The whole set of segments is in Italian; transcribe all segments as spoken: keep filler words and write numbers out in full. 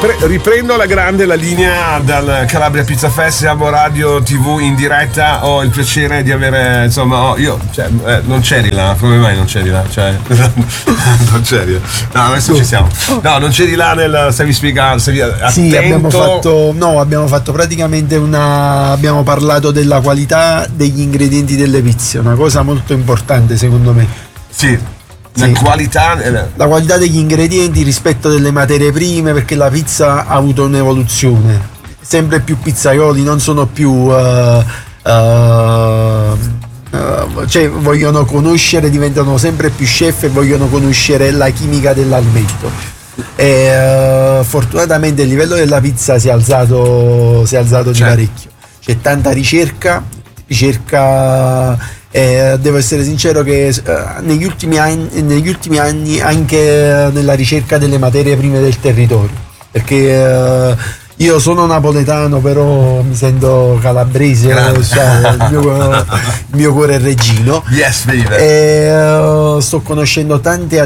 Pre- riprendo alla grande la linea dal Calabria Pizza Fest. Siamo radio tivù in diretta. Ho il piacere di avere, insomma, oh, io cioè, eh, non c'eri là, come mai non c'eri là? Cioè, non c'eri là. No, adesso ci siamo. No, non c'eri là nel. Stavi spiegando, stavi attento. Sì, abbiamo fatto. No, abbiamo fatto praticamente una. Abbiamo parlato della qualità degli ingredienti delle pizze, una cosa molto importante secondo me. Sì. La Sì. qualità la qualità degli ingredienti rispetto delle materie prime, perché la pizza ha avuto un'evoluzione, sempre più pizzaioli non sono più uh, uh, uh, cioè vogliono conoscere, diventano sempre più chef e vogliono conoscere la chimica dell'alimento e uh, fortunatamente il livello della pizza si è alzato si è alzato di certo. parecchio, c'è tanta ricerca ricerca Eh, devo essere sincero che eh, negli, ultimi anni, negli ultimi anni anche eh, nella ricerca delle materie prime del territorio, perché eh, io sono napoletano però mi sento calabrese, cioè, il, mio, il mio cuore è reggino. Yes, baby. E uh, sto conoscendo tante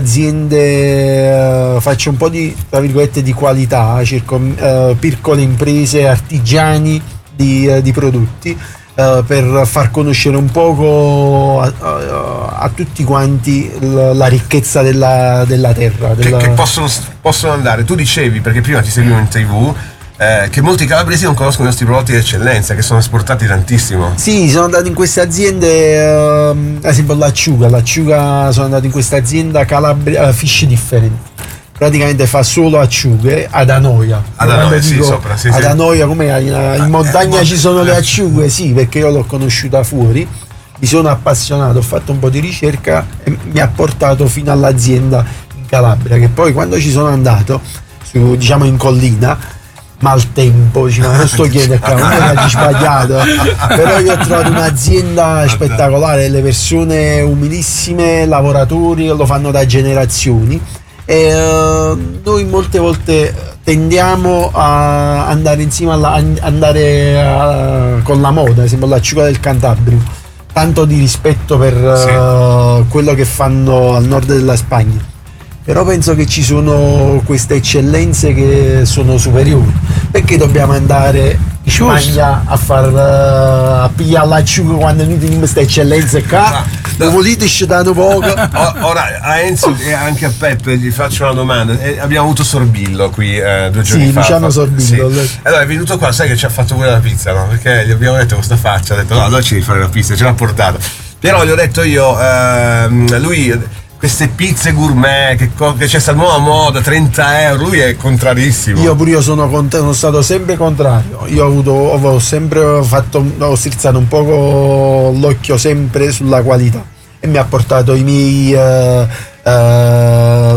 aziende, uh, faccio un po' di, tra virgolette, di qualità, cerco uh, piccole imprese, artigiani di, uh, di prodotti, Uh, per far conoscere un poco a, a, a tutti quanti la, la ricchezza della, della terra. Della... Che, che possono, possono andare. Tu dicevi, perché prima ti seguivo in tivù, eh, che molti calabresi non conoscono i nostri prodotti di eccellenza, che sono esportati tantissimo. Sì, sono andato in queste aziende, uh, ad esempio l'acciuga, l'acciuga sono andato in questa azienda Calabria uh, Fish Different. Praticamente fa solo acciughe ad Anoia. Ad Anoia, sì, sopra, sì, ad sì. Anoia, come in montagna ci sono le acciughe, sì, perché io l'ho conosciuta fuori, mi sono appassionato, ho fatto un po' di ricerca e mi ha portato fino all'azienda in Calabria, che poi quando ci sono andato, su, diciamo in collina, maltempo, dice, ma non sto chiedendo qua, non è sbagliato, però io ho trovato un'azienda spettacolare, le persone umilissime, lavoratori, lo fanno da generazioni. E uh, noi molte volte tendiamo a andare insieme alla, a andare a, con la moda, ad esempio l'acciuga del Cantabrio, tanto di rispetto per uh, sì. quello che fanno al nord della Spagna, però penso che ci sono queste eccellenze che sono superiori, perché dobbiamo andare in Spagna a far uh, a pigliare l'acciuga quando noi teniamo queste eccellenze qua, lo volete scegliere poco. Ora a Enzo e anche a Peppe gli faccio una domanda. Eh, abbiamo avuto Sorbillo qui eh, due giorni sì, fa. Sì, Luciano Sorbillo. Sì. Allora è venuto qua, sai che ci ha fatto pure la pizza, no? Perché gli abbiamo detto questa faccia, ha detto no, noi ci devi fare la pizza, ce l'ha portata. Però gli ho detto io, ehm, lui queste pizze gourmet, che, che c'è sta nuova moda, trenta euro, lui è contrarissimo. Io pure io sono, sono stato sempre contrario, io ho avuto ho sempre fatto ho strizzato un poco l'occhio sempre sulla qualità e mi ha portato i miei uh, uh,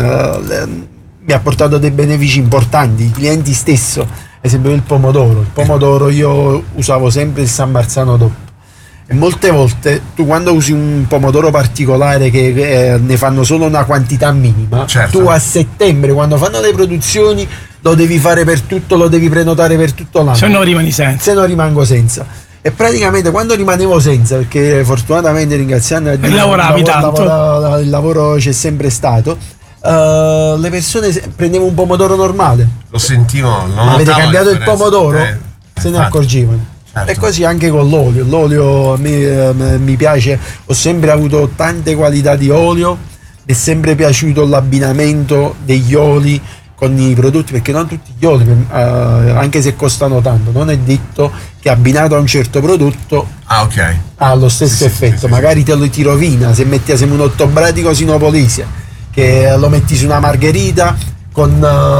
uh, mi ha portato dei benefici importanti, i clienti stesso, ad esempio il pomodoro il pomodoro io usavo sempre il San Marzano doppio. E molte volte tu quando usi un pomodoro particolare che eh, ne fanno solo una quantità minima, certo. tu a settembre quando fanno le produzioni lo devi fare per tutto, lo devi prenotare per tutto l'anno. Se no rimani senza. Se no rimango senza. E praticamente quando rimanevo senza, perché fortunatamente ringraziando il, lavoravi il, tanto. lavoro, il lavoro c'è sempre stato, uh, le persone prendevano un pomodoro normale. Lo sentivo, non avete cambiato il pomodoro? Eh, se ne accorgevano. Certo. E così anche con l'olio, l'olio a me, eh, mi piace, ho sempre avuto tante qualità di olio, mi è sempre piaciuto l'abbinamento degli oli con i prodotti, perché non tutti gli oli, eh, anche se costano tanto, non è detto che abbinato a un certo prodotto ah, okay. ha lo stesso sì, effetto, sì, sì, magari sì. te lo ti rovina, se metti ad esempio un ottobratico sinopolise, che lo metti su una margherita, con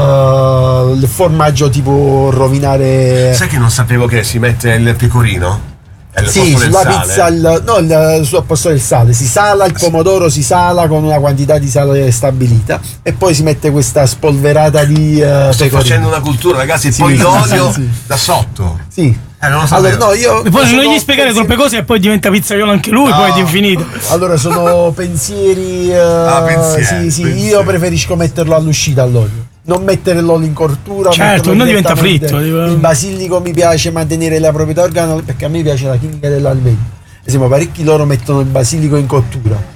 uh, il formaggio tipo rovinare. Sai che non sapevo che si mette il pecorino? È il sì, sulla pizza il, no, il, sul posto del sale si sala il pomodoro, si sala con una quantità di sale stabilita e poi si mette questa spolverata di uh, sto pecorino. Facendo una cultura, ragazzi, sì, poi sì, l'olio sì, sì. da sotto. Sì. Eh, non lo allora, no, io e poi sono non gli spiegare troppe cose e poi diventa pizzaiolo anche lui, no. Poi è infinito. Allora sono pensieri, uh, ah, pensieri sì, sì, pensieri. Io preferisco metterlo all'uscita all'olio. Non mettere l'olio in cottura, certo, non diventa fritto. Il basilico mi piace mantenere la proprietà organica perché a me piace la chimica dell'alimento. Ad esempio, parecchi loro mettono il basilico in cottura,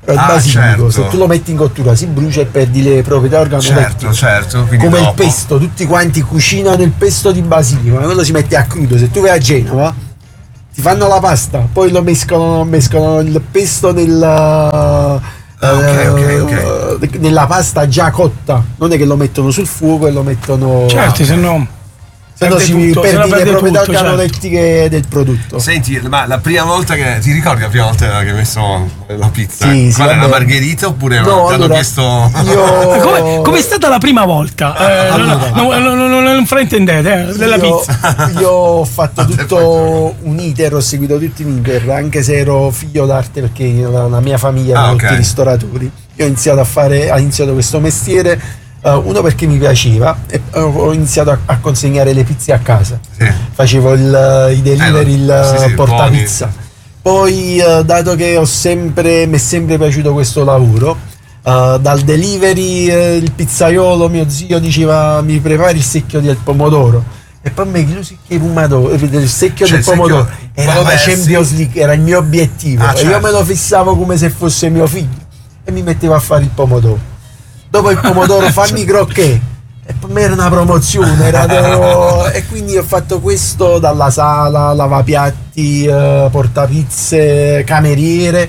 Però il Ah, basilico, certo. se tu lo metti in cottura si brucia e perdi le proprietà organolettiche. Certo, certo. Quindi Come dopo. il pesto, tutti quanti cucinano il pesto di basilico, ma quello si mette a crudo. Se tu vai a Genova ti fanno la pasta, poi lo mescolano, mescolano il pesto nella, Ah, ok, ok, eh, nella pasta già cotta, non è che lo mettono sul fuoco e lo mettono. Certo, se no. se no perde si tutto, se no perdi le perde proprietà tutto, certo. organolettiche del prodotto. Senti, ma la prima volta che ti ricordi la prima volta che hai messo la pizza? Sì, sì, Qual era, vabbè. la margherita oppure No, ti hanno allora, chiesto io- Ma come, com'è stata la prima volta? Eh, Allora. non, non, non, non, non fraintendete, eh, della io, pizza. io ho fatto Te fai tutto un iter, ho seguito tutti un iter, anche se ero figlio d'arte perché la, la mia famiglia era Ah, tutti ok. ristoratori. Io ho iniziato a fare, ho iniziato questo mestiere, eh, uno perché mi piaceva e eh, ho iniziato a, a consegnare le pizze a casa. Sì. Facevo il, i delivery, Eh, il sì, sì, portapizza. Poi, eh, dato che ho sempre, mi è sempre piaciuto questo lavoro, eh, dal delivery, eh, il pizzaiolo, mio zio diceva mi prepari il secchio del pomodoro. E poi mi chiusi il pomodoro, il secchio Cioè, del il secchio- pomodoro. Era Vabbè, la Champions sì. League, era il mio obiettivo. Ah, E io certo. me lo fissavo come se fosse mio figlio. E mi mettevo a fare il pomodoro. Dopo il pomodoro fammi i crocchè. E per me era una promozione, era devo- e quindi ho fatto questo dalla sala, lavapiatti, eh, portapizze, cameriere,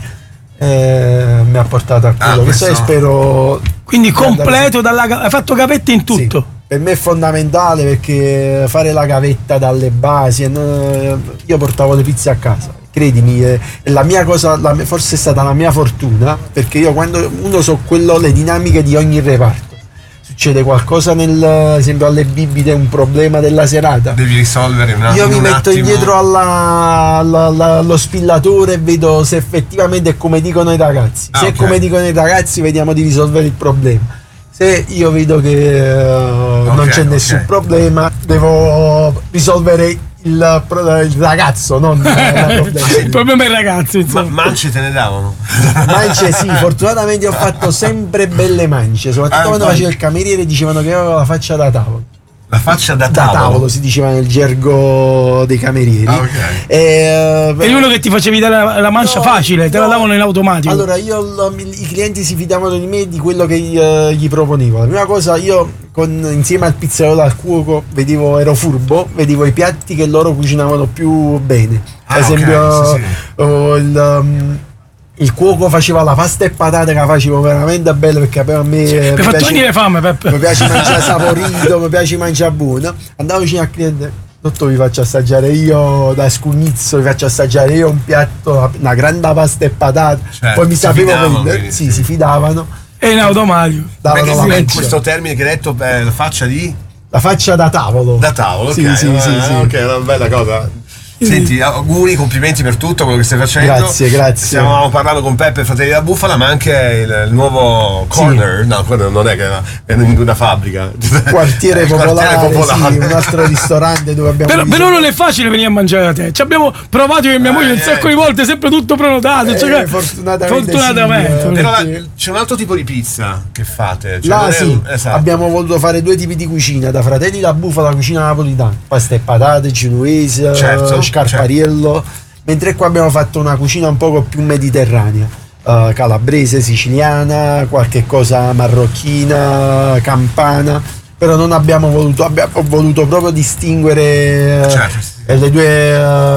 eh, mi ha portato a quello che so e questo- spero. Quindi di andare- completo, dalla, hai fatto gavette in Sì, tutto. per me è fondamentale perché fare la gavetta dalle basi, e no- io portavo le pizze a casa. Credimi, è è la mia cosa, la mia- forse è stata la mia fortuna, perché io quando uno so quello, le dinamiche di ogni reparto. Succede qualcosa nel, ad esempio alle bibite, un problema della serata. Devi risolvere un attimo. Io mi un metto attimo. indietro alla- alla- alla- allo spillatore e vedo se effettivamente è come dicono i ragazzi. Ah, Se ok. è come dicono i ragazzi, vediamo di risolvere il problema. Se io vedo che eh, non c'è ok. nessun problema, devo risolvere il, pro- il ragazzo, non il problema. Il problema è i ragazzi, Ma insomma. mance te ne davano? Mance sì, fortunatamente ho fatto sempre belle mance, soprattutto Ah, quando poi- facevo il cameriere dicevano che avevo la faccia da tavolo. La faccia da Da tavolo? tavolo si diceva nel gergo dei camerieri. Ah, ok. E, eh, Eri uno che ti facevi dare la, la mancia no, facile, te la no. davano in automatico. Allora io l- i clienti si fidavano di me e di quello che gli, eh, gli proponevo. La prima cosa, io con, insieme al pizzaiolo, al cuoco, vedevo, ero furbo, vedevo i piatti che loro cucinavano più bene. Ah, Ad esempio, ok, sì, sì. oh, il, um, il cuoco faceva la pasta e patate che la facevo veramente bella perché a me eh, Mi hai mi fatto piace- venire fame, Peppe. mi piace mangiare saporito, mi piace mangiare buono. Andavo vicino al cliente, dottor, vi faccio assaggiare io da scugnizzo, vi faccio assaggiare io un piatto, una grande pasta e patate. Certo, Poi mi si sapevo fidavano, vendere, quindi, sì, sì. si fidavano, E in automatico. davano Perché la sì, mancia. questo termine che hai detto, eh, la faccia di? La faccia da tavolo. Da tavolo, Sì, ok. sì, eh, sì, sì. Ok, è una bella cosa. Senti, auguri, complimenti per tutto quello che stai facendo. Grazie, grazie. Stiamo parlando con Peppe Fratelli della Bufala, ma anche il, il nuovo corner. No, quello non è che è in una fabbrica. Quartiere Il popolare, quartiere popolare. sì, un altro ristorante dove abbiamo Però, bisogno- però non è facile venire a mangiare da te. Ci abbiamo provato io e mia moglie un eh. sacco di volte, sempre tutto prenotato. Eh, cioè che- fortunatamente fortunatamente. sì, eh, Però la- perché- c'è un altro tipo di pizza che fate. Cioè Là non è- sì, esatto. abbiamo voluto fare due tipi di cucina, da Fratelli la Bufala, cucina napolitana, pasta e patate, genovese, Certo, scarpariello, mentre qua abbiamo fatto una cucina un poco più mediterranea, eh, calabrese, siciliana, qualche cosa marocchina, campana, però non abbiamo voluto, abbiamo voluto proprio distinguere eh, Certo, sì. eh, le due,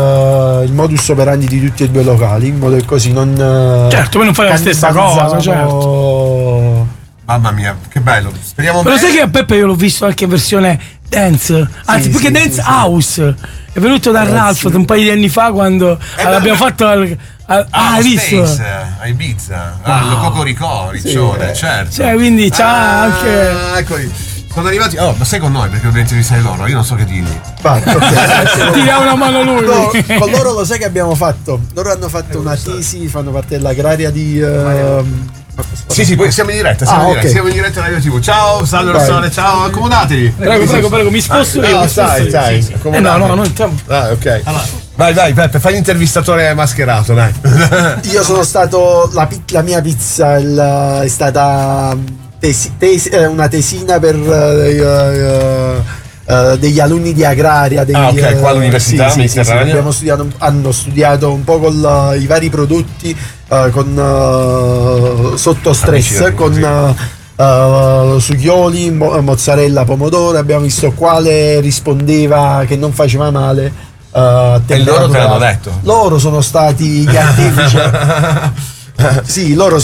eh, il modus operandi di tutti e due i locali, in modo che così non eh, Certo, poi non fai la stessa cosa, cannibalizzavamo- Mamma mia, che bello. Speriamo Però bene. sai che a Peppe io l'ho visto anche in versione dance, anzi Sì, più che sì, dance sì, sì. house. È venuto da Grazie. Ralph un paio di anni fa quando Eh, l'abbiamo ma- fatto al, al- Ah, ah, hai visto? Space, a Ibiza, ah, lo Cocoricò, Riccione, eh. certo. Cioè, quindi c'ha Ah, anche. Eccoli. Sono arrivati. Oh, ma sei con noi perché ovviamente mi sai loro, io non so che dirgli. Vai, ok. Ti dà una mano lui. No, con loro lo sai che abbiamo fatto? Loro hanno fatto una tesi, fanno parte dell'agraria di. ehm, Sì, sì, poi siamo in diretta, siamo Ah, in diretta, ok. siamo in diretta Radio tivù. Ciao, salve Vai. Rossone, ciao, accomodatevi. Prego, prego, prego, mi sposto io. No, mi sposto stai, io, stai, sì, sì. Eh no, accomodatevi. no, no, entriamo. Ah, ok. Vai, vai, Peppe, fai l'intervistatore mascherato, dai. Io sono stato. La, pi- la mia pizza il- è stata tesi- tesi- eh, una tesina per eh, eh, eh, degli alunni di agraria. Degli, Ah, ok, qua all'università sì, sì, sì, sì, mediterranea? abbiamo studiato, hanno studiato un po' con la- i vari prodotti, eh, con eh, sotto stress, Amici, con sì. eh, Uh, sughioli, mo- mozzarella, pomodoro. Abbiamo visto quale rispondeva che non faceva male. Uh, a E loro te temperatura l'hanno alta. detto? Loro sono stati gli artefici. Sì, loro